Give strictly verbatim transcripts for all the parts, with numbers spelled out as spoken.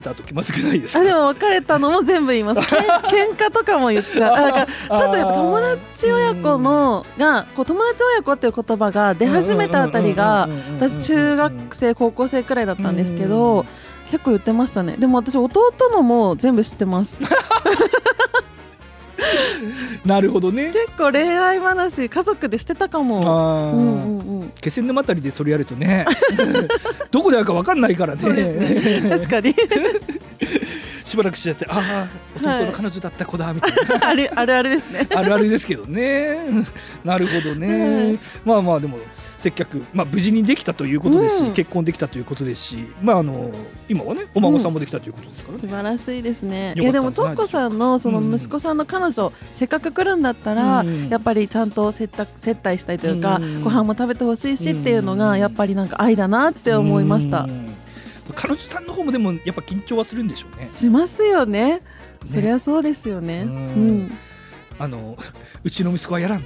た後気まずくないですか？ あでも別れたのも全部言いますけ喧嘩とかも言っちゃう。あだからちょっとやっぱ友達親子のがこう友達親子っていう言葉が出始めたあたりが私中学生高校生くらいだったんですけど結構言ってましたね。でも私弟のも全部知ってますなるほどね。 結構恋愛話家族でしてたかも。 あ、うんうん、気仙沼あたりでそれやるとねどこであるか分かんないからね。 そうですね確かにしばらくしちゃってああ弟の彼女だった子だみたいな、 はい、あるあるあるですねあるあるですけどねなるほどね、はい、まあまあでも接客、まあ、無事にできたということですし、うん、結婚できたということですし、まあ、あの今はねお孫さんもできたということですからね、 うん、素晴らしいですね。いやでもトッコさんのその息子さんの彼女、うん、せっかく来るんだったら、うん、やっぱりちゃんと接待、接待したいというか、うん、ご飯も食べてほしいしっていうのがやっぱりなんか愛だなって思いました。うん、 彼女さんの方もでもやっぱ緊張はするんでしょうね。 しますよね。ね、そりゃそうですよね。うんうん、 あのうちの息子はやらん違う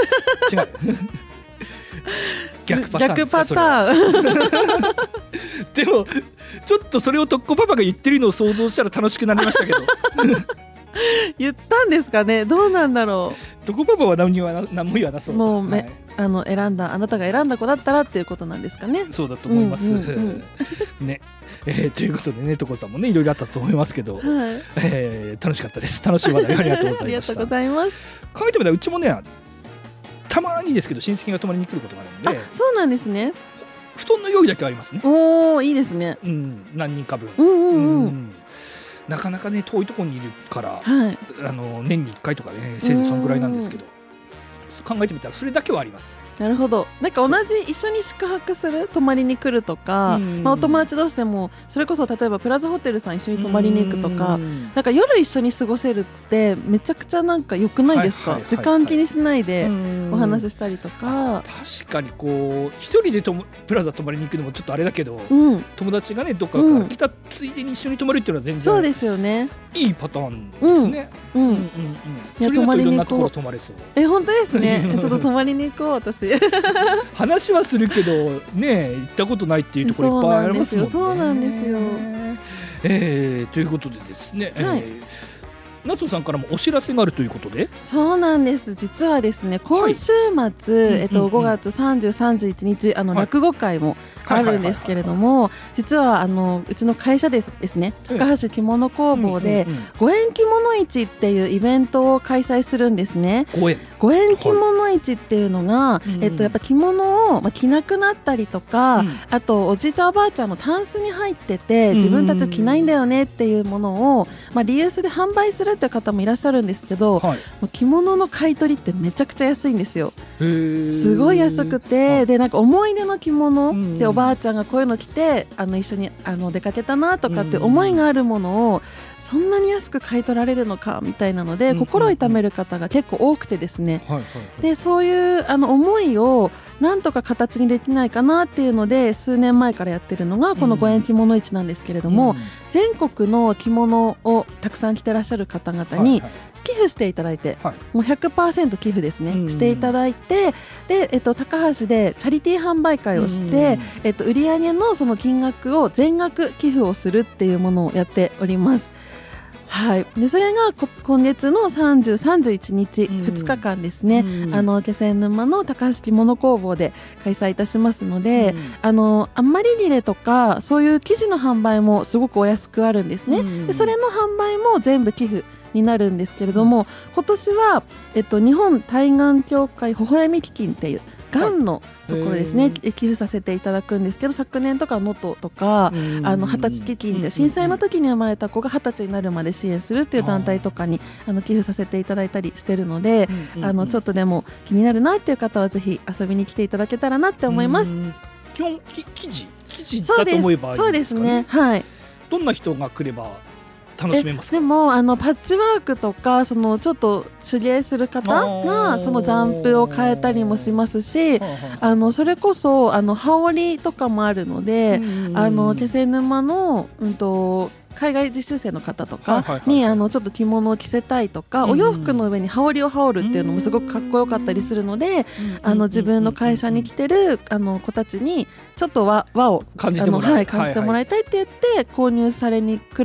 逆パターン逆パターンでもちょっとそれをトッコパパが言ってるのを想像したら楽しくなりましたけど言ったんですかね。どうなんだろう。トッコパパは何も言わなそう。 もうめ、はい、あの選んだあなたが選んだ子だったらっていうことなんですかね。 そうだと思います、うんうんうん、ねえー、ということでねトコさんもねいろいろあったと思いますけど、はい、えー、楽しかったです。楽しい話題ありがとうございましたありがとうございます。 考えてみたらうちもねたまにですけど親戚が泊まりに来ることがあるので。 あ、そうなんですね。 布団の用意だけありますね。 おー、いいですね、 うん、何人か分、 うんうんうんうん、なかなかね遠いところにいるから、 はい、 あの年にいっかいとかねせいぜいそんくらいなんですけど、考えてみたらそれだけはあります。 なるほど。なんか同じ一緒に宿泊する泊まりに来るとか、まあ、お友達同士でもそれこそ例えばプラザホテルさん一緒に泊まりに行くとか、なんか夜一緒に過ごせるってめちゃくちゃなんか良くないですか、はいはいはいはい、時間気にしないでお話ししたりとか。 確かにこう一人でともプラザ泊まりに行くのもちょっとあれだけど、 うん、 友達がねどっかから来たついでに一緒に泊まるっていうのは全然そうですよね。 いいパターンですね。うんうんうんうん、いや泊まりに行こう。泊まれそう。 え本当ですねちょっと泊まりに行こう私話はするけどね行ったことないっていうところいっぱいありますもんね。 そうなんですよ。 えー、ということでですね、はい、えー夏野さんからもお知らせがあるということで。 そうなんです。実はですね今週末、はい、えっと、ごがつさんじゅう、さんじゅういちにちあの、はい、落語会もあるんですけれども、実はあのうちの会社でですね高橋着物工房でご縁着物市っていうイベントを開催するんですね。 ご縁ご縁着物市っていうのが、はい、えっと、やっぱ着物を、まあ、着なくなったりとか、うん、あとおじいちゃんおばあちゃんのタンスに入ってて自分たち着ないんだよねっていうものを、まあ、リユースで販売するっていう方もいらっしゃるんですけど、はい、もう着物の買い取りってめちゃくちゃ安いんですよ。すごい安くて、でなんか思い出の着物でおばあちゃんがこういうの着てあの一緒にあの出かけたなとかって思いがあるものをそんなに安く買い取られるのかみたいなので、心を痛める方が結構多くてですね、はいはいはい、でそういうあの思いをなんとか形にできないかなっていうので数年前からやってるのがこのご縁着物市なんですけれども、うん、全国の着物をたくさん着てらっしゃる方々に寄付していただいて、はいはい、もう ひゃくパーセント 寄付ですね、うん、していただいて、で、えっと、高橋でチャリティー販売会をして、うん、えっと、売上のその金額を全額寄付をするっていうものをやっております。はい、でそれが今月のさんじゅう、さんじゅういちにち、うん、ふつかかんですね、うん、あの気仙沼の高橋着物工房で開催いたしますので、うん、あのあんまり切れとかそういう生地の販売もすごくお安くあるんですね、うん、でそれの販売も全部寄付になるんですけれども、うん、今年は、えっと、日本対がん協会微笑み基金っていうがんのところですね、はい、寄付させていただくんですけど、昨年とか能登とかあの二十歳基金で震災の時に生まれた子が二十歳になるまで支援するっていう団体とかにあの寄付させていただいたりしてるので、うんうんうん、あのちょっとでも気になるなっていう方はぜひ遊びに来ていただけたらなって思います。 基本き生地生地だと思えばいいですかね。 そうですね、はい。 どんな人が来れば楽しめますか？ でもあのパッチワークとかそのちょっと手芸する方がそのジャンプを変えたりもしますし、あのそれこそあの羽織とかもあるので、あの気仙沼の、うんと海外実習生の方とかにあのちょっと着物を着せたいとか、お洋服の上に羽織を羽織るっていうのもすごくかっこよかったりするので、あの自分の会社に来てるあの子たちにちょっと和和を感じてもらい、 はい、感じてもらいたいって言って購入されに来